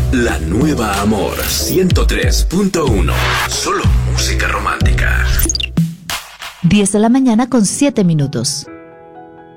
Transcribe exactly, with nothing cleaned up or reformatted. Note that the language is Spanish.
La nueva Amor ciento tres punto uno. Solo música romántica. diez de la mañana con siete minutos.